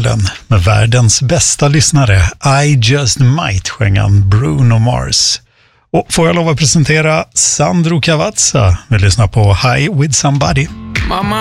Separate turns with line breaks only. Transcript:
kanalen med världens bästa lyssnare. I Just Might sjöng han Bruno Mars. Och får jag lov att presentera Sandro Cavazza. Vi lyssnar på High With Somebody.
Mama